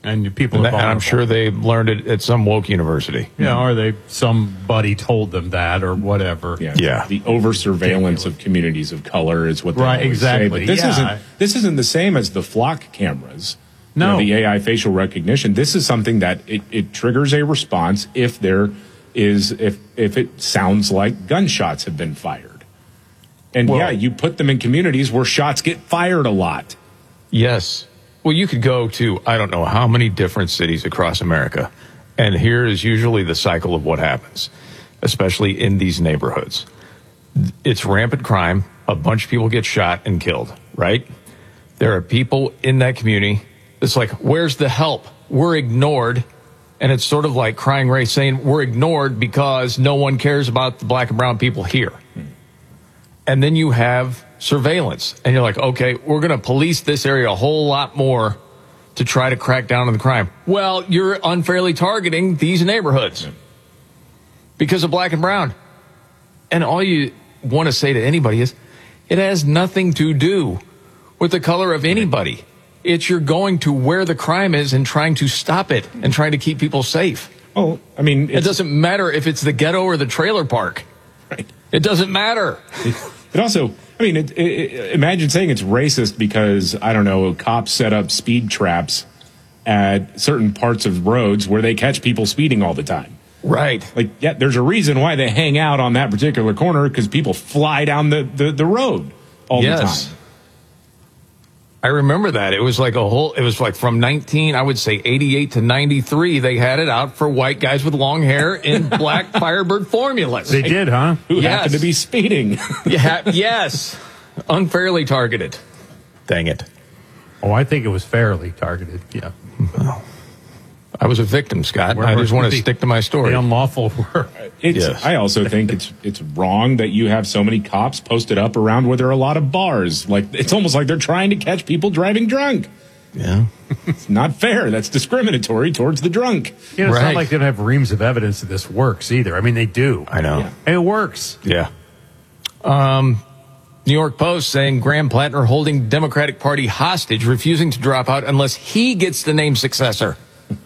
And people are and I'm sure they learned it at some woke university. Yeah, or somebody told them that or whatever. Yeah. The over-surveillance of communities of color is what they always exactly. say. But this isn't the same as the flock cameras. No. The AI facial recognition. This is something that it triggers a response if it sounds like gunshots have been fired. And you put them in communities where shots get fired a lot. Yes. Well, you could go to, I don't know how many different cities across America, and here is usually the cycle of what happens, especially in these neighborhoods. It's rampant crime. A bunch of people get shot and killed, right? There are people in that community. It's like, where's the help? We're ignored. And it's sort of like Crying Ray saying, we're ignored because no one cares about the black and brown people here. And then you have surveillance. And you're like, okay, we're going to police this area a whole lot more to try to crack down on the crime. Well, you're unfairly targeting these neighborhoods because of black and brown. And all you want to say to anybody is, it has nothing to do with the color of anybody. It's you're going to where the crime is and trying to stop it and trying to keep people safe. Oh, I mean, it doesn't matter if it's the ghetto or the trailer park. Right. It doesn't matter. It also, I mean, imagine saying it's racist because, I don't know, cops set up speed traps at certain parts of roads where they catch people speeding all the time. Right. Like, yeah, there's a reason why they hang out on that particular corner because people fly down the road all the time. I remember that. It was like from 88 to 93, they had it out for white guys with long hair in black Firebird formulas. They did, huh? Who happened to be speeding. Yes. Unfairly targeted. Dang it. Oh, I think it was fairly targeted, yeah. Well, I was a victim, Scott. I just want to stick to my story. The unlawful work. I also think it's wrong that you have so many cops posted up around where there are a lot of bars. Like, it's almost like they're trying to catch people driving drunk. Yeah. It's not fair. That's discriminatory towards the drunk. It's not like they don't have reams of evidence that this works either. I mean, they do. I know. Yeah. It works. Yeah. New York Post saying Graham Plattner holding Democratic Party hostage, refusing to drop out unless he gets the name successor.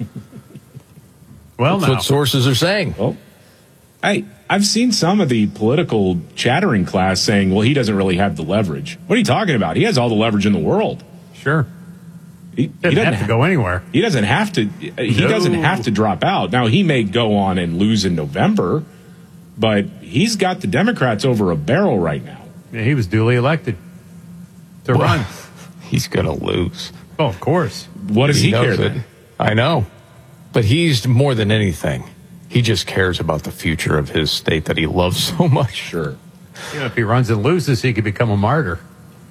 Well, that's what sources are saying. Well, I've seen some of the political chattering class saying, well, he doesn't really have the leverage. What are you talking about? He has all the leverage in the world. Sure. He doesn't have to go anywhere. He doesn't have to. He doesn't have to drop out. Now, he may go on and lose in November, but he's got the Democrats over a barrel right now. Yeah, he was duly elected to run. He's going to lose. Oh, of course. What does he care then? I know. But he's more than anything. He just cares about the future of his state that he loves so much. Sure. If he runs and loses, he could become a martyr.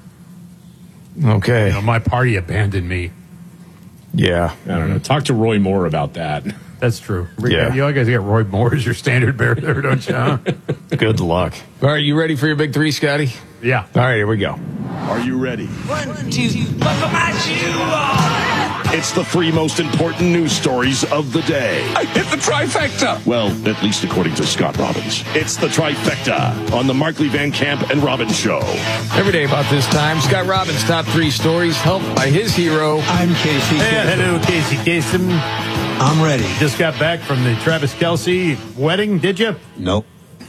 Okay. My party abandoned me. Yeah. I don't know. Talk to Roy Moore about that. That's true. Yeah. You guys get Roy Moore as your standard bearer there, don't you? Huh? Good luck. All right, you ready for your big three, Scotty? Yeah. All right, here we go. Are you ready? 1, 2, buckle my shoe. It's the three most important news stories of the day. I hit the trifecta. Well, at least according to Scott Robbins. It's the trifecta on the Markley Van Camp and Robbins Show. Every day about this time, Scott Robbins' top three stories, helped by his hero. I'm Casey. Hey, hello, Casey Kasem. I'm ready. Just got back from the Travis Kelce wedding, did you? Nope.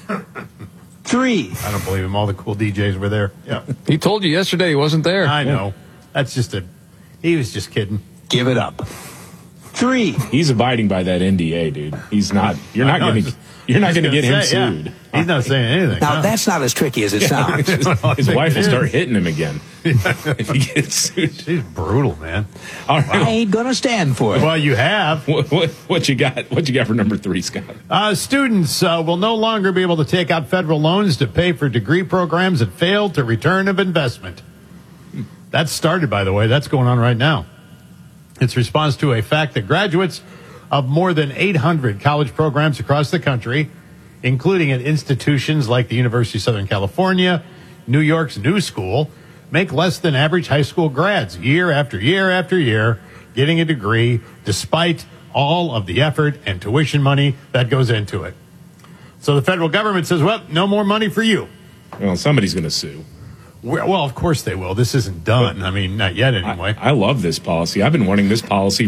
3. I don't believe him. All the cool DJs were there. Yeah. He told you yesterday he wasn't there. I know. That's just he was just kidding. Give it up. 3. He's abiding by that NDA, dude. He's not. You're not going to get him sued. Yeah. He's not saying anything. Now, that's not as tricky as it sounds. His wife will start hitting him again if he gets sued. She's brutal, man. All right. I ain't going to stand for it. Well, you have. What you got? What you got for number 3, Scott? Students will no longer be able to take out federal loans to pay for degree programs that failed to return of investment. That's started, by the way. That's going on right now. It's response to a fact that graduates of more than 800 college programs across the country, including at institutions like the University of Southern California, New York's New School, make less than average high school grads year after year after year, getting a degree despite all of the effort and tuition money that goes into it. So the federal government says, well, no more money for you. Well, somebody's going to sue. Well, of course they will. This isn't done. I mean, not yet anyway. I love this policy. I've been wanting this policy